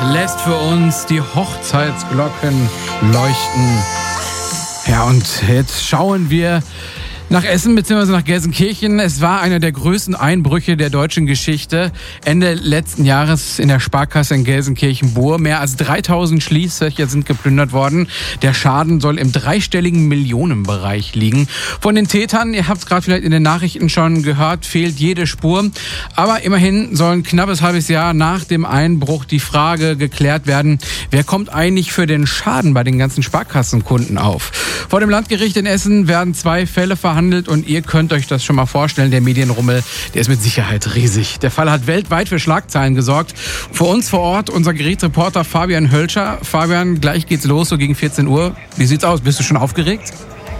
lässt für uns die Hochzeitsglocken leuchten. Ja, und jetzt schauen wir nach Essen bzw. nach Gelsenkirchen. Es war einer der größten Einbrüche der deutschen Geschichte. Ende letzten Jahres in der Sparkasse in Gelsenkirchen-Bur. Mehr als 3000 Schließfächer sind geplündert worden. Der Schaden soll im dreistelligen Millionenbereich liegen. Von den Tätern, ihr habt es gerade vielleicht in den Nachrichten schon gehört, fehlt jede Spur. Aber immerhin soll ein knappes halbes Jahr nach dem Einbruch die Frage geklärt werden, wer kommt eigentlich für den Schaden bei den ganzen Sparkassenkunden auf? Vor dem Landgericht in Essen werden 2 Fälle verhandelt und ihr könnt euch das schon mal vorstellen, der Medienrummel, der ist mit Sicherheit riesig. Der Fall hat weltweit für Schlagzeilen gesorgt. Für uns vor Ort unser Gerichtsreporter Fabian Hölscher. Fabian, gleich geht's los, so gegen 14 Uhr. Wie sieht's aus? Bist du schon aufgeregt?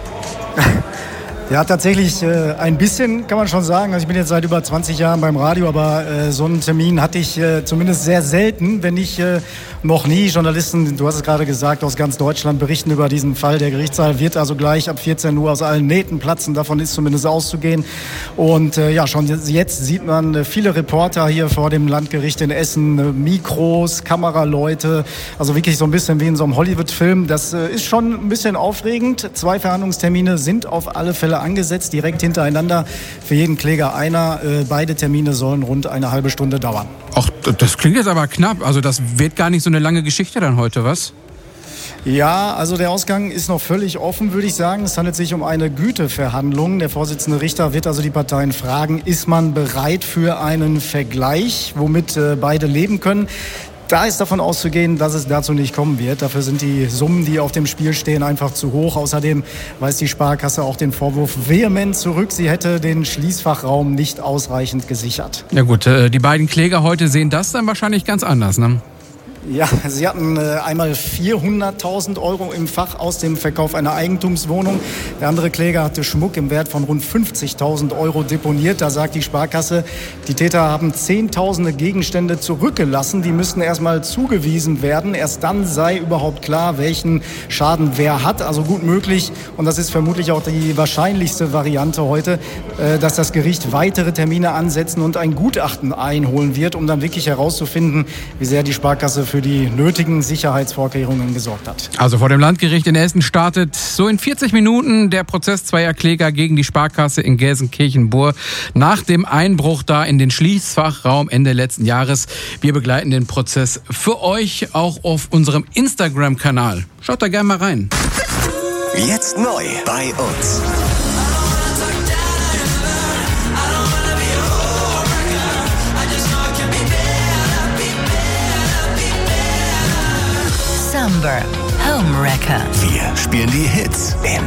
Ja, tatsächlich ein bisschen, kann man schon sagen. Also ich bin jetzt seit über 20 Jahren beim Radio, aber so einen Termin hatte ich zumindest sehr selten, wenn nicht noch nie. Journalisten, du hast es gerade gesagt, aus ganz Deutschland berichten über diesen Fall. Der Gerichtssaal wird also gleich ab 14 Uhr aus allen Nähten platzen. Davon ist zumindest auszugehen. Und ja, schon jetzt sieht man viele Reporter hier vor dem Landgericht in Essen, Mikros, Kameraleute. Also wirklich so ein bisschen wie in so einem Hollywood-Film. Das ist schon ein bisschen aufregend. 2 Verhandlungstermine sind auf alle Fälle angesetzt, direkt hintereinander. Für jeden Kläger einer. Beide Termine sollen rund eine halbe Stunde dauern. Ach, das klingt jetzt aber knapp. Also das wird gar nicht so eine lange Geschichte dann heute, was? Ja, also der Ausgang ist noch völlig offen, würde ich sagen. Es handelt sich um eine Güteverhandlung. Der Vorsitzende Richter wird also die Parteien fragen, ist man bereit für einen Vergleich, womit beide leben können? Da ist davon auszugehen, dass es dazu nicht kommen wird. Dafür sind die Summen, die auf dem Spiel stehen, einfach zu hoch. Außerdem weist die Sparkasse auch den Vorwurf vehement zurück. Sie hätte den Schließfachraum nicht ausreichend gesichert. Ja gut, die beiden Kläger heute sehen das dann wahrscheinlich ganz anders, ne? Ja, sie hatten einmal 400.000 € im Fach aus dem Verkauf einer Eigentumswohnung. Der andere Kläger hatte Schmuck im Wert von rund 50.000 € deponiert. Da sagt die Sparkasse, die Täter haben Zehntausende Gegenstände zurückgelassen. Die müssten erstmal zugewiesen werden. Erst dann sei überhaupt klar, welchen Schaden wer hat. Also gut möglich, und das ist vermutlich auch die wahrscheinlichste Variante heute, dass das Gericht weitere Termine ansetzen und ein Gutachten einholen wird, um dann wirklich herauszufinden, wie sehr die Sparkasse für die nötigen Sicherheitsvorkehrungen gesorgt hat. Also vor dem Landgericht in Essen startet so in 40 Minuten der Prozess zweier Kläger gegen die Sparkasse in Gelsenkirchen-Bur nach dem Einbruch da in den Schließfachraum Ende letzten Jahres. Wir begleiten den Prozess für euch auch auf unserem Instagram-Kanal. Schaut da gerne mal rein. Jetzt neu bei uns. Summer Home Wrecker. Wir spielen die Hits in